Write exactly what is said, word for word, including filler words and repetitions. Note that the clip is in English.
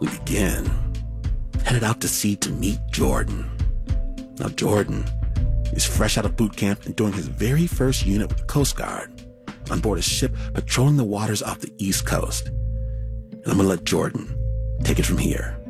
we begin. Headed out to sea to meet Jordan. Now, Jordan is fresh out of boot camp and doing his very first unit with the Coast Guard on board a ship patrolling the waters off the East Coast. And I'm going to let Jordan take it from here.